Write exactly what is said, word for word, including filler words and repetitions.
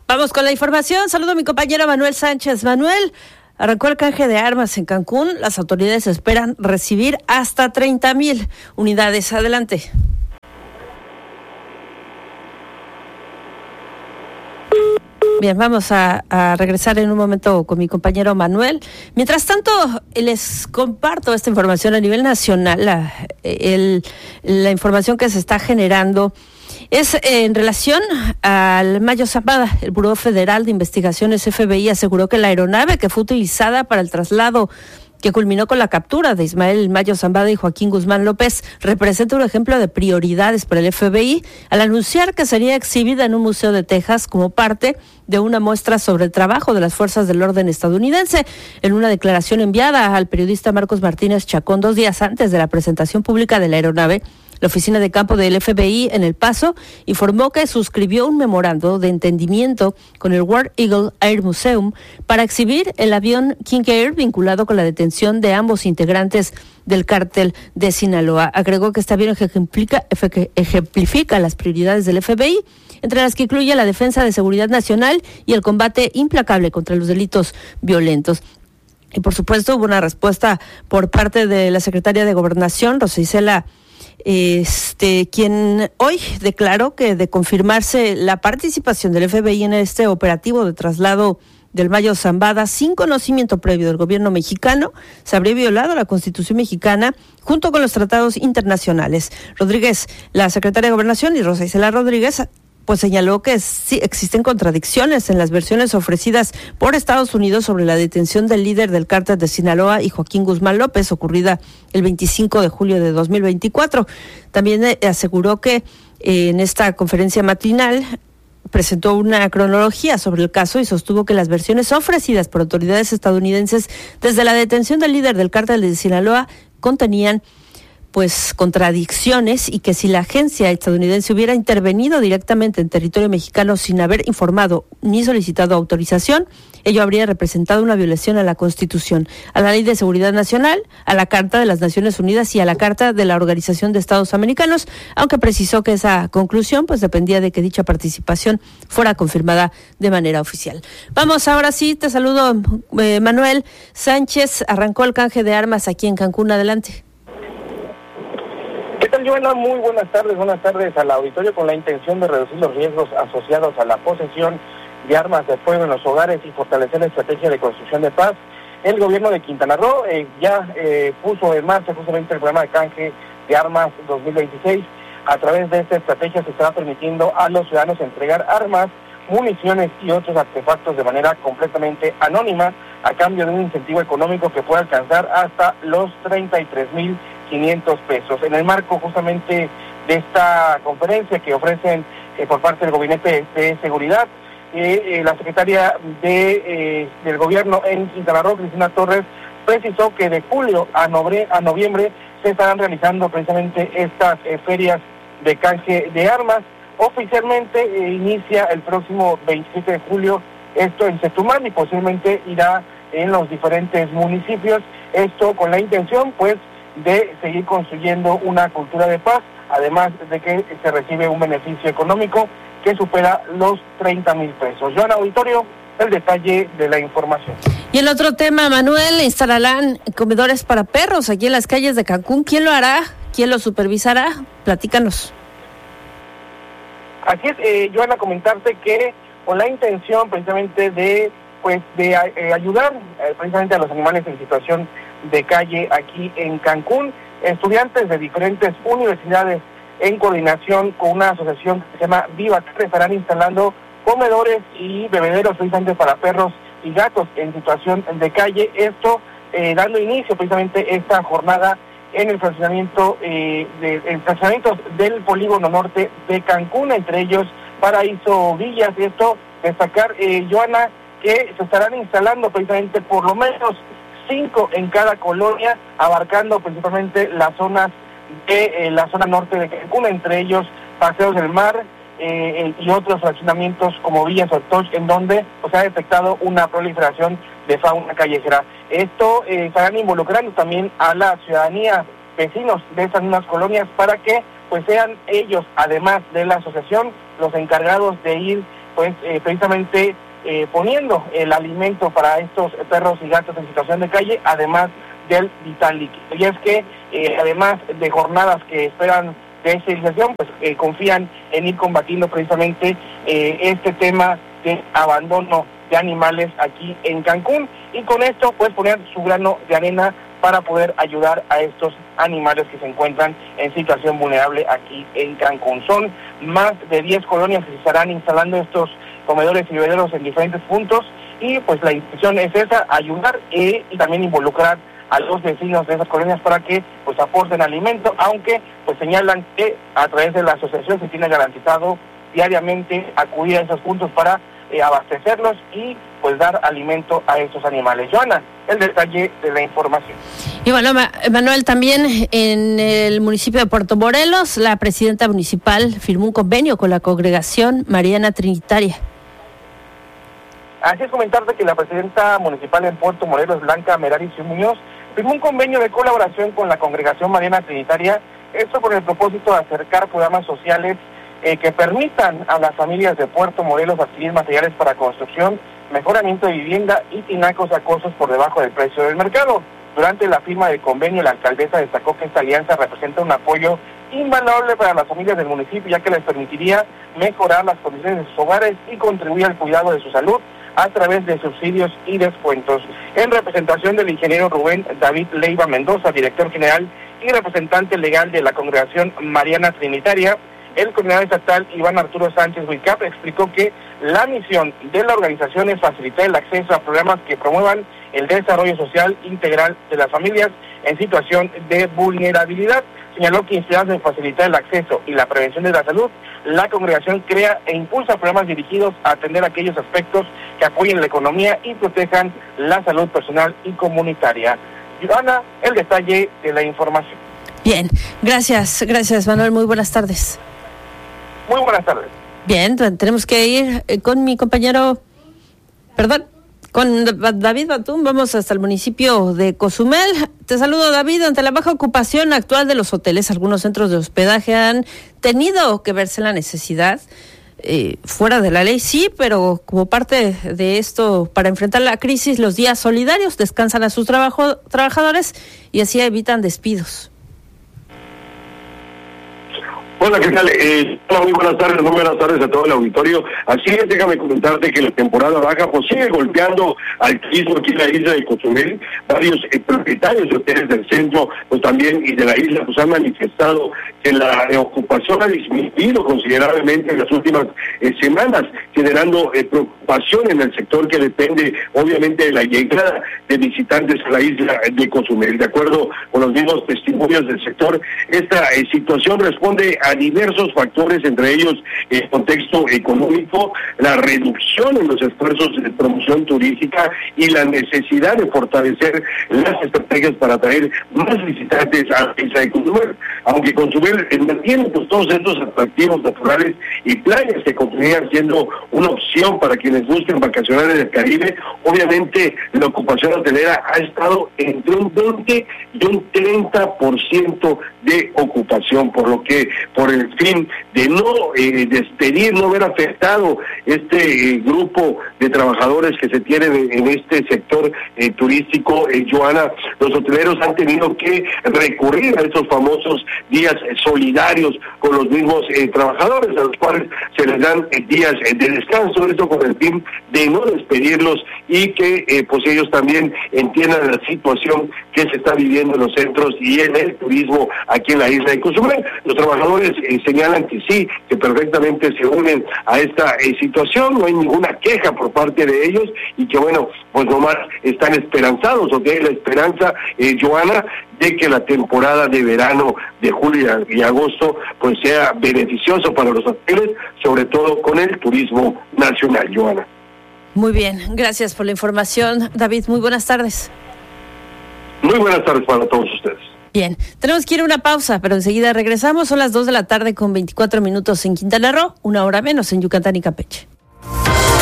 Vamos con la información. Saludo a mi compañero Manuel Sánchez. Manuel, arrancó el canje de armas en Cancún. Las autoridades esperan recibir hasta treinta mil unidades. Adelante. Bien, vamos a, a regresar en un momento con mi compañero Manuel. Mientras tanto, les comparto esta información a nivel nacional. La, el, la información que se está generando es en relación al Mayo Zambada. El Buró Federal de Investigaciones F B I aseguró que la aeronave que fue utilizada para el traslado que culminó con la captura de Ismael Mayo Zambada y Joaquín Guzmán López, representa un ejemplo de prioridades para el F B I al anunciar que sería exhibida en un museo de Texas como parte de una muestra sobre el trabajo de las fuerzas del orden estadounidense. En una declaración enviada al periodista Marcos Martínez Chacón dos días antes de la presentación pública de la aeronave, la oficina de campo del F B I en El Paso informó que suscribió un memorando de entendimiento con el War Eagle Air Museum para exhibir el avión King Air vinculado con la detención de ambos integrantes del cártel de Sinaloa. Agregó que este avión ejemplifica, ejemplifica las prioridades del F B I, entre las que incluye la defensa de seguridad nacional y el combate implacable contra los delitos violentos. Y por supuesto hubo una respuesta por parte de la secretaria de Gobernación, Rosa Isela, Este, quien hoy declaró que de confirmarse la participación del F B I en este operativo de traslado del Mayo Zambada sin conocimiento previo del gobierno mexicano, se habría violado la Constitución mexicana junto con los tratados internacionales. Rodríguez, la secretaria de Gobernación, y Rosa Isela Rodríguez, pues señaló que sí existen contradicciones en las versiones ofrecidas por Estados Unidos sobre la detención del líder del cártel de Sinaloa y Joaquín Guzmán López, ocurrida el veinticinco de julio de dos mil veinticuatro. También eh, aseguró que eh, en esta conferencia matinal presentó una cronología sobre el caso y sostuvo que las versiones ofrecidas por autoridades estadounidenses desde la detención del líder del cártel de Sinaloa contenían pues contradicciones, y que si la agencia estadounidense hubiera intervenido directamente en territorio mexicano sin haber informado ni solicitado autorización, ello habría representado una violación a la Constitución, a la Ley de Seguridad Nacional, a la Carta de las Naciones Unidas y a la Carta de la Organización de Estados Americanos, aunque precisó que esa conclusión pues dependía de que dicha participación fuera confirmada de manera oficial. Vamos, ahora sí, te saludo, eh, Manuel Sánchez. Arrancó el canje de armas aquí en Cancún. Adelante. ¿Qué tal, Joana? Muy buenas tardes, buenas tardes al auditorio. Con la intención de reducir los riesgos asociados a la posesión de armas de fuego en los hogares y fortalecer la estrategia de construcción de paz, el gobierno de Quintana Roo eh, ya eh, puso en marcha justamente el programa de canje de armas dos mil veintiséis. A través de esta estrategia se estará permitiendo a los ciudadanos entregar armas, municiones y otros artefactos de manera completamente anónima, a cambio de un incentivo económico que puede alcanzar hasta los treinta y tres mil quinientos pesos. En el marco justamente de esta conferencia que ofrecen eh, por parte del Gabinete de Seguridad, eh, eh, la secretaria de eh, del gobierno en Quintana Roo, Cristina Torres, precisó que de julio a, nobre, a noviembre se estarán realizando precisamente estas eh, ferias de canje de armas. Oficialmente eh, inicia el próximo veintisiete de julio esto en Chetumal y posiblemente irá en los diferentes municipios. Esto con la intención, pues, de seguir construyendo una cultura de paz, además de que se recibe un beneficio económico que supera los treinta mil pesos. Joana, auditorio, el detalle de la información. Y el otro tema, Manuel, instalarán comedores para perros aquí en las calles de Cancún. ¿Quién lo hará? ¿Quién lo supervisará? Platícanos. Así es, eh, Joana, comentarte que con la intención precisamente de pues de eh, ayudar eh, precisamente a los animales en situación de calle aquí en Cancún, estudiantes de diferentes universidades en coordinación con una asociación que se llama Viva estarán instalando comedores y bebederos precisamente para perros y gatos en situación de calle. Esto eh, dando inicio precisamente esta jornada en el fraccionamiento eh, de en fraccionamientos del polígono norte de Cancún, entre ellos Paraíso Villas. Y esto destacar, eh, Joana, que se estarán instalando precisamente por lo menos cinco en cada colonia, abarcando principalmente las zonas de eh, la zona norte de Cancún, entre ellos Paseos del Mar eh, y otros fraccionamientos como Villas Otoch, en donde pues, se ha detectado una proliferación de fauna callejera. Esto eh, estarán involucrando también a la ciudadanía, vecinos de esas mismas colonias, para que pues sean ellos, además de la asociación, los encargados de ir pues eh, precisamente eh, poniendo el alimento para estos perros y gatos en situación de calle, además del vital líquido. Y es que eh, además de jornadas que esperan de esterilización, pues eh, confían en ir combatiendo precisamente eh, este tema de abandono de animales aquí en Cancún, y con esto pues poner su grano de arena para poder ayudar a estos animales que se encuentran en situación vulnerable aquí en Cancún. Son más de diez colonias que se estarán instalando estos comedores y bebederos en diferentes puntos, y pues la intención es esa, ayudar eh, y también involucrar a los vecinos de esas colonias para que pues aporten alimento, aunque pues señalan que a través de la asociación se tiene garantizado diariamente acudir a esos puntos para eh, abastecerlos y pues dar alimento a estos animales. Joana, el detalle de la información. Y bueno, Manuel, también en el municipio de Puerto Morelos, la presidenta municipal firmó un convenio con la congregación Mariana Trinitaria. Así es, comentarte que la presidenta municipal en Puerto Morelos, Blanca Merari Muñoz, firmó un convenio de colaboración con la congregación Mariana Trinitaria, esto con el propósito de acercar programas sociales eh, que permitan a las familias de Puerto Morelos adquirir materiales para construcción, mejoramiento de vivienda y tinacos acosos por debajo del precio del mercado. Durante la firma del convenio, la alcaldesa destacó que esta alianza representa un apoyo invaluable para las familias del municipio, ya que les permitiría mejorar las condiciones de sus hogares y contribuir al cuidado de su salud a través de subsidios y descuentos. En representación del ingeniero Rubén David Leiva Mendoza, director general y representante legal de la congregación Mariana Trinitaria, el coordinador estatal Iván Arturo Sánchez Huicap explicó que la misión de la organización es facilitar el acceso a programas que promuevan el desarrollo social integral de las familias en situación de vulnerabilidad. Señaló que inspirados en facilitar el acceso y la prevención de la salud, la congregación crea e impulsa programas dirigidos a atender aquellos aspectos que apoyen la economía y protejan la salud personal y comunitaria. Joana, el detalle de la información. Bien, gracias, gracias Manuel, muy buenas tardes. Muy buenas tardes. Bien, tenemos que ir con mi compañero, perdón, con David Batún. Vamos hasta el municipio de Cozumel. Te saludo, David. Ante la baja ocupación actual de los hoteles, algunos centros de hospedaje han tenido que verse la necesidad, eh, fuera de la ley, sí, pero como parte de esto, para enfrentar la crisis, los días solidarios descansan a sus trabajo, trabajadores y así evitan despidos. Hola, ¿qué tal? Eh, muy buenas tardes, muy buenas tardes a todo el auditorio. Así es, déjame comentarte que la temporada baja pues sigue golpeando al turismo aquí en la isla de Cozumel. Varios eh, propietarios de hoteles del centro pues también y de la isla pues han manifestado que la eh, ocupación ha disminuido considerablemente en las últimas eh, semanas, generando eh, preocupación en el sector que depende obviamente de la llegada de visitantes a la isla de Cozumel. De acuerdo con los mismos testimonios del sector, esta eh, situación responde a diversos factores, entre ellos el contexto económico, la reducción en los esfuerzos de promoción turística y la necesidad de fortalecer las estrategias para atraer más visitantes a la isla de Cozumel. Aunque Cozumel mantiene pues todos estos atractivos naturales y playas que continuarían siendo una opción para quienes busquen vacacionar en el Caribe, obviamente la ocupación hotelera ha estado entre un veinte y un treinta por ciento de ocupación, por lo que por el fin de no eh, despedir, no ver afectado este eh, grupo de trabajadores que se tienen en, en este sector eh, turístico, eh, Joana, los hoteleros han tenido que recurrir a estos famosos días eh, solidarios con los mismos eh, trabajadores, a los cuales se les dan eh, días eh, de descanso, esto con el fin de no despedirlos y que eh, pues ellos también entiendan la situación que se está viviendo en los centros y en el turismo aquí en la isla de Cozumel. Los trabajadores eh, señalan que sí, que perfectamente se unen a esta eh, situación, no hay ninguna queja por parte de ellos y que bueno, pues nomás están esperanzados o tienen la esperanza, eh, Joana, de que la temporada de verano de julio y agosto pues sea beneficioso para los hoteles, sobre todo con el turismo nacional, Joana. Muy bien, gracias por la información, David, muy buenas tardes. Muy buenas tardes para todos ustedes. Bien, tenemos que ir a una pausa, pero enseguida regresamos. Son las dos de la tarde con veinticuatro minutos en Quintana Roo, una hora menos en Yucatán y Campeche.